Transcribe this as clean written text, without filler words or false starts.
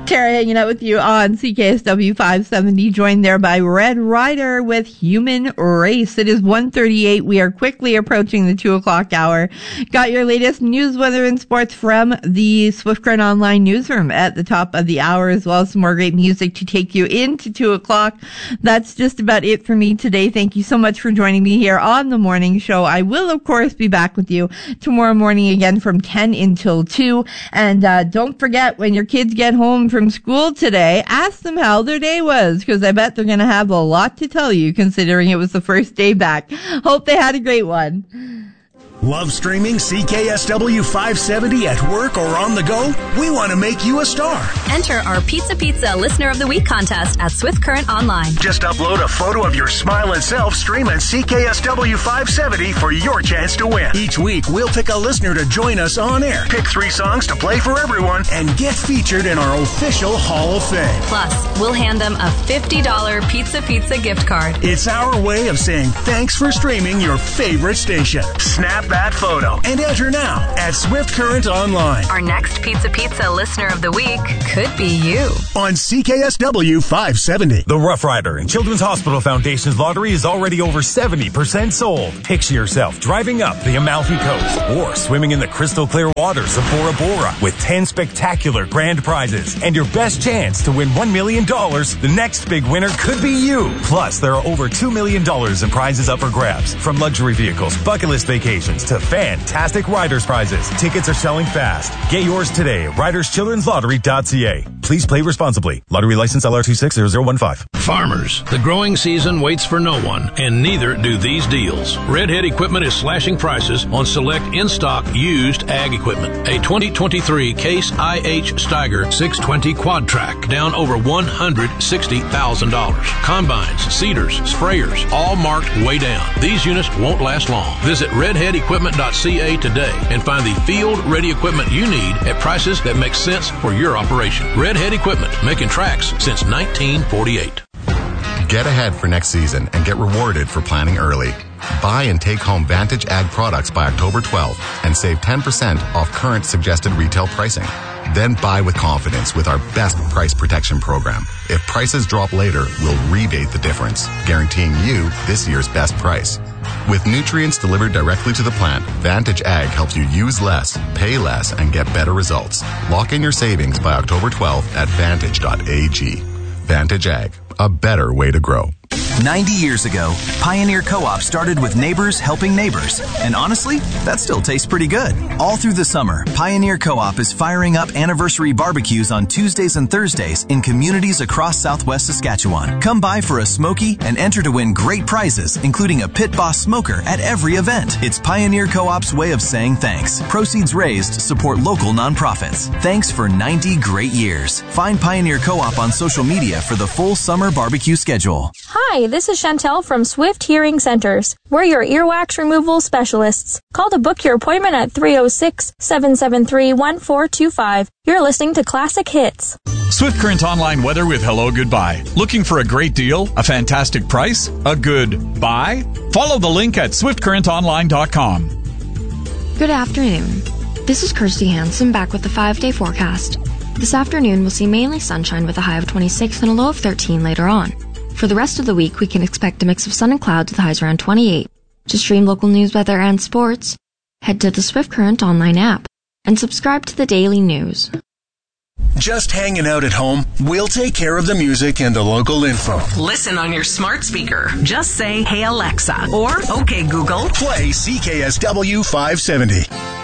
Tara hanging out with you on CKSW 570, joined there by Red Rider with Human Race. It is 1:38. We are quickly approaching the 2 o'clock hour. Got your latest news, weather, and sports from the Swift Current Online newsroom at the top of the hour, as well as some more great music to take you into 2 o'clock. That's just about it for me today. Thank you so much for joining me here on the morning show. I will, of course, be back with you tomorrow morning again from 10 until 2. And don't forget, when your kids get home from school today, ask them how their day was, because I bet they're going to have a lot to tell you, considering it was the first day back. Hope they had a great one. Love streaming CKSW 570 at work or on the go? We want to make you a star. Enter our Pizza Listener of the Week contest at Swift Current Online. Just upload a photo of your smiling self, stream at CKSW 570 for your chance to win. Each week, we'll pick a listener to join us on air, pick 3 songs to play for everyone, and get featured in our official Hall of Fame. Plus, we'll hand them a $50 Pizza gift card. It's our way of saying thanks for streaming your favorite station. Snap that photo and enter now at Swift Current Online. Our next Pizza Listener of the Week could be you. On CKSW 570. The Rough Rider and Children's Hospital Foundation's lottery is already over 70% sold. Picture yourself driving up the Amalfi Coast or swimming in the crystal clear waters of Bora Bora with 10 spectacular grand prizes and your best chance to win $1 million. The next big winner could be you. Plus, there are over $2 million in prizes up for grabs, from luxury vehicles, bucket list vacations, to fantastic Riders prizes. Tickets are selling fast. Get yours today at riderschildrenslottery.ca. Please play responsibly. Lottery license LR260015. Farmers, the growing season waits for no one, and neither do these deals. Redhead Equipment is slashing prices on select in-stock used ag equipment. A 2023 Case IH Steiger 620 Quad Track, down over $160,000. Combines, seeders, sprayers, all marked way down. These units won't last long. Visit redheadequipment.ca today and find the field-ready equipment you need at prices that make sense for your operation. Redhead Equipment, making tracks since 1948. Get ahead for next season and get rewarded for planning early. Buy and take home Vantage Ag products by October 12th and save 10% off current suggested retail pricing. Then buy with confidence with our best price protection program. If prices drop later, we'll rebate the difference, guaranteeing you this year's best price. With nutrients delivered directly to the plant, Vantage Ag helps you use less, pay less, and get better results. Lock in your savings by October 12th at vantage.ag. Vantage Ag, a better way to grow. 90 years ago, Pioneer Co-op started with neighbors helping neighbors. And honestly, that still tastes pretty good. All through the summer, Pioneer Co-op is firing up anniversary barbecues on Tuesdays and Thursdays in communities across southwest Saskatchewan. Come by for a smoky and enter to win great prizes, including a Pit Boss smoker at every event. It's Pioneer Co-op's way of saying thanks. Proceeds raised support local nonprofits. Thanks for 90 great years. Find Pioneer Co-op on social media for the full summer barbecue schedule. Hi, this is Chantel from Swift Hearing Centers. We're your earwax removal specialists. Call to book your appointment at 306-773-1425. You're listening to Classic Hits. Swift Current Online weather with Hello Goodbye. Looking for a great deal, a fantastic price, a good buy? Follow the link at swiftcurrentonline.com. Good afternoon. This is Kirsty Hansen back with the 5-day forecast. This afternoon we'll see mainly sunshine with a high of 26 and a low of 13 later on. For the rest of the week, we can expect a mix of sun and clouds with highs around 28. To stream local news, weather, and sports, head to the Swift Current Online app and subscribe to the daily news. Just hanging out at home? We'll take care of the music and the local info. Listen on your smart speaker. Just say, "Hey Alexa," or "Okay Google." Play CKSW 570.